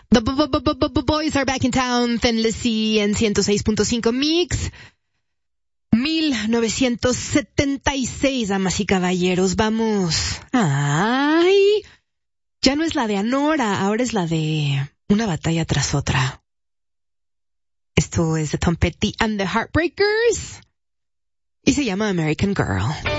The boys are back in town. Thin Lizzy en 106.5 Mix. 1976, damas y caballeros. Vamos. Ay. Ya no es la de Anora, ahora es la de Una batalla tras otra. Esto es de Tom Petty and the Heartbreakers. Y se llama American Girl.